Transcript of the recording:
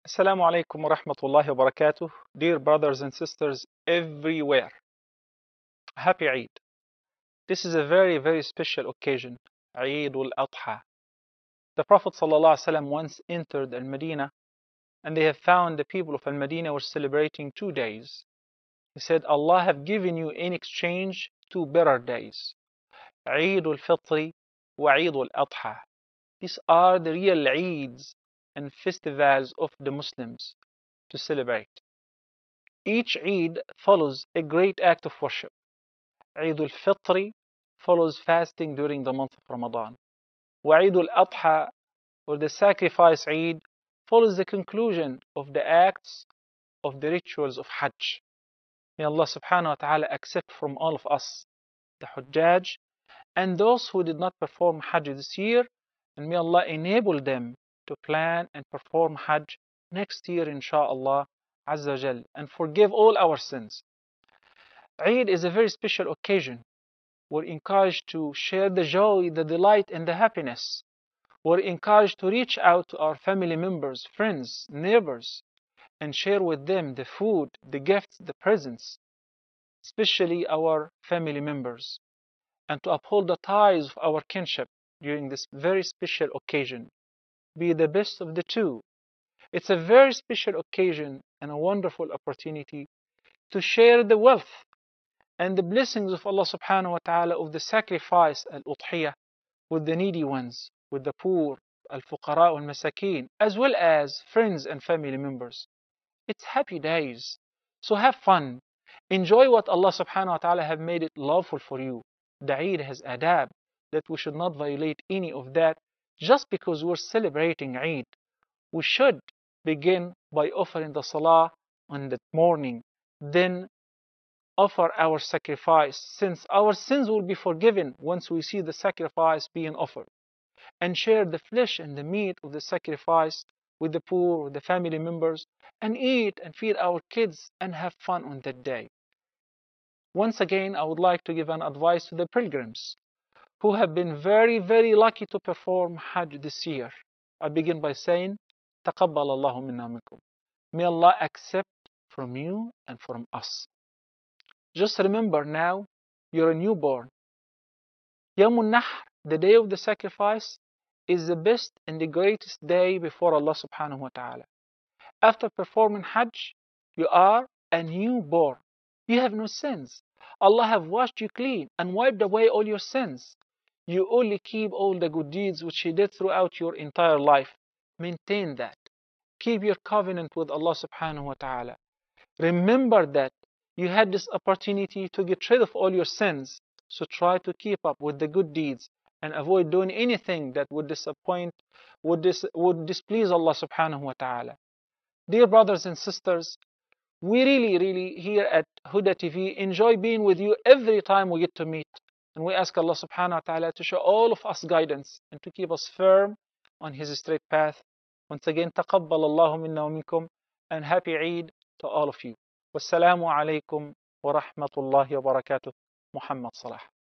Assalamu alaikum wa rahmatullahi wa barakatuh. Dear brothers and sisters everywhere, Happy Eid. This is a very, very special occasion, Eid al-Adha. The Prophet ﷺ once entered Al-Medina and they have found the people of Al-Medina were celebrating 2 days. He said, Allah have given you in exchange 2 better days, Eid al-Fitr wa Eid al-Adha. These are the real Eids and festivals of the Muslims to celebrate. Each Eid follows a great act of worship. Eid al-Fitr follows fasting during the month of Ramadan. Wa Eid al-Adha, or the sacrifice Eid, follows the conclusion of the acts of the rituals of Hajj. May Allah subhanahu wa ta'ala accept from all of us, the Hujjaj, and those who did not perform Hajj this year, and may Allah enable them to plan and perform Hajj next year, insha'Allah Azza Jal, and forgive all our sins. Eid is a very special occasion. We're encouraged to share the joy, the delight, and the happiness. We're encouraged to reach out to our family members, friends, neighbors, and share with them the food, the gifts, the presents, especially our family members, and to uphold the ties of our kinship during this very special occasion. Be the best of the two. It's a very special occasion and a wonderful opportunity to share the wealth and the blessings of Allah subhanahu wa ta'ala of the sacrifice al-udhiyah with the needy ones, with the poor, al-fuqara wal-masakeen, as well as friends and family members. It's happy days, so have fun. Enjoy what Allah subhanahu wa ta'ala have made it lawful for you. The Eid has adab, that we should not violate any of that just because we're celebrating Eid. We should begin by offering the salah on that morning, then offer our sacrifice, since our sins will be forgiven once we see the sacrifice being offered, and share the flesh and the meat of the sacrifice with the poor, with the family members, and eat and feed our kids and have fun on that day. Once again, I would like to give an advice to the pilgrims who have been very, very lucky to perform Hajj this year. I begin by saying, تقبل الله منا منكم. May Allah accept from you and from us. Just remember now, you're a newborn. Yawmun Nahr, the day of the sacrifice, is the best and the greatest day before Allah subhanahu wa ta'ala. After performing Hajj, you are a newborn. You have no sins. Allah have washed you clean and wiped away all your sins. You only keep all the good deeds which He did throughout your entire life. Maintain that. Keep your covenant with Allah subhanahu wa ta'ala. Remember that you had this opportunity to get rid of all your sins, so try to keep up with the good deeds and avoid doing anything that would disappoint, would displease Allah subhanahu wa ta'ala. Dear brothers and sisters, we really here at Huda TV enjoy being with you every time we get to meet. And we ask Allah subhanahu wa ta'ala to show all of us guidance and to keep us firm on His straight path. Once again, تقبل الله منا ومنكم, and happy Eid to all of you. Wassalamu alaikum wa rahmatullahi wa barakatuh. Muhammad Salah.